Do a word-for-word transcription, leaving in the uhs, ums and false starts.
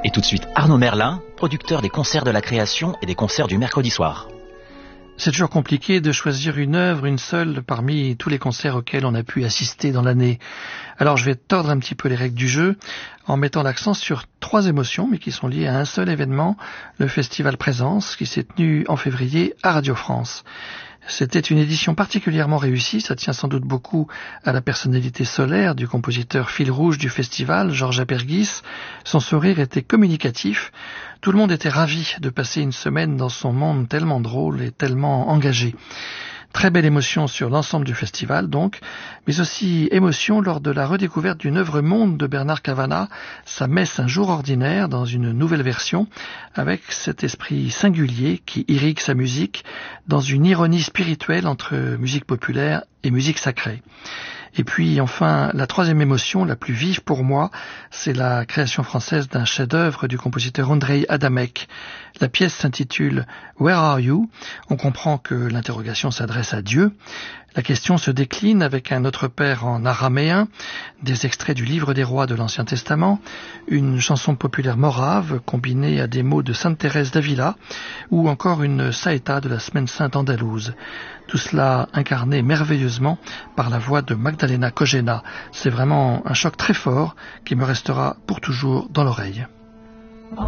Et tout de suite, Arnaud Merlin, producteur des concerts de la création et des concerts du mercredi soir. C'est toujours compliqué de choisir une œuvre, une seule, parmi tous les concerts auxquels on a pu assister dans l'année. Alors je vais tordre un petit peu les règles du jeu en mettant l'accent sur trois émotions, mais qui sont liées à un seul événement, le Festival Présence, qui s'est tenu en février à Radio France. C'était une édition particulièrement réussie, ça tient sans doute beaucoup à la personnalité solaire du compositeur fil rouge du festival, Georges Apergis. Son sourire était communicatif. Tout le monde était ravi de passer une semaine dans son monde tellement drôle et tellement engagé. Très belle émotion sur l'ensemble du festival donc, mais aussi émotion lors de la redécouverte d'une œuvre monde de Bernard Cavanagh, sa messe un jour ordinaire dans une nouvelle version, avec cet esprit singulier qui irrigue sa musique dans une ironie spirituelle entre musique populaire et musique sacrée. Et puis enfin, la troisième émotion, la plus vive pour moi, c'est la création française d'un chef-d'œuvre du compositeur Ondřej Adamek. La pièce s'intitule « Where are you ?» On comprend que l'interrogation s'adresse à Dieu. La question se décline avec un Notre Père en araméen, des extraits du Livre des Rois de l'Ancien Testament, une chanson populaire morave combinée à des mots de Sainte Thérèse d'Avila, ou encore une saeta de la Semaine Sainte andalouse. Tout cela incarné merveilleusement par la voix de Magdalena Kojena. C'est vraiment un choc très fort qui me restera pour toujours dans l'oreille.